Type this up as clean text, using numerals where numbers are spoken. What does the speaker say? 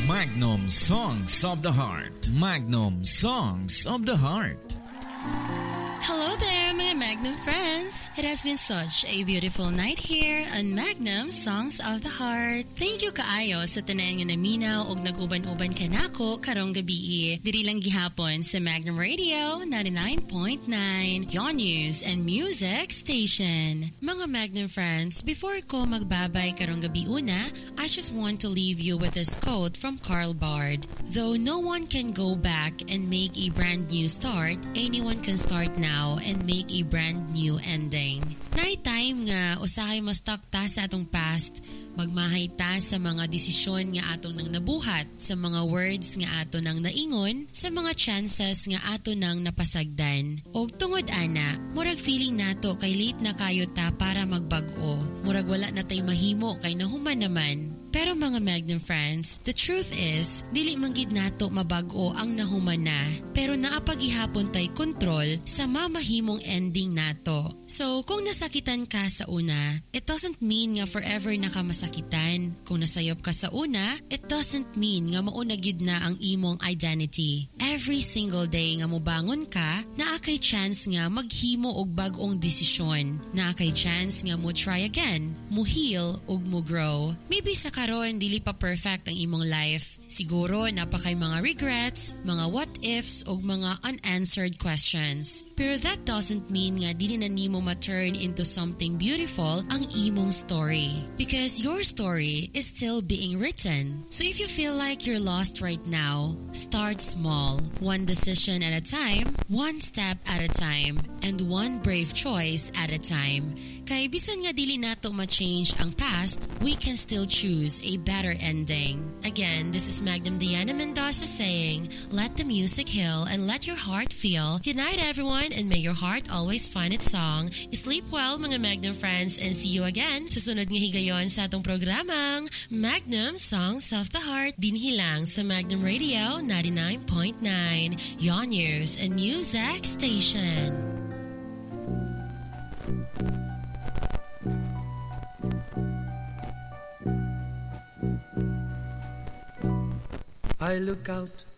Magnum Songs of the Heart. Magnum Songs of the Heart. Hello there, mga Magnum friends! It has been such a beautiful night here on Magnum Songs of the Heart. Thank you kaayo sa tanan nga naminaw og nag-uban-uban kanako karong gabi. Diri lang gihapon sa Magnum Radio 99.9, your news and music station. Mga Magnum friends, before ko magbabay karong gabi una, I just want to leave you with this quote from Karl Barth. Though no one can go back and make a brand new start, anyone can start now and make a brand new ending. Night time nga usahay mas takta sa atong past, magmahay ta sa mga desisyon nga atong nang nabuhat, sa mga words nga ato nang naingon, sa mga chances nga ato nang napasagdan. Og tungod ana, murag feeling nato kay late na kayo ta para magbag-o. Murag wala na tay mahimo kay nahuman naman. Pero mga Magnum friends, the truth is, dili man gid nato mabag-o ang nahuman na, pero naapagihapon tay kontrol sa mamahimong ending nato. So, kung nasakitan ka sa una, it doesn't mean nga forever na ka masakitan. Kung nasayop ka sa una, it doesn't mean nga mauna gid na ang imong identity. Every single day nga mobangon ka, naa kay chance nga maghimo og bag-ong desisyon. Naa kay chance nga mo try again, mo heal ug mo grow. Maybe sa karon dili pa perfect ang imong life. Siguro napakay mga regrets, mga what ifs ug mga unanswered questions. Pero that doesn't mean nga dili na nimo ma-turn into something beautiful ang imong story. Because your story is still being written. So if you feel like you're lost right now, start small. One decision at a time, one step at a time, and one brave choice at a time. Kay bisan nga dili nato ma-change ang past, we can still choose a better ending. Again, this is Magnum Diana Mendoza saying, let the music heal and let your heart feel. Good night everyone, and may your heart always find its song. Sleep well mga Magnum friends, and see you again sa sunod nga higayon sa atong programang Magnum Songs of the Heart, dinhilang sa Magnum Radio 99.9, your news and music station. I look out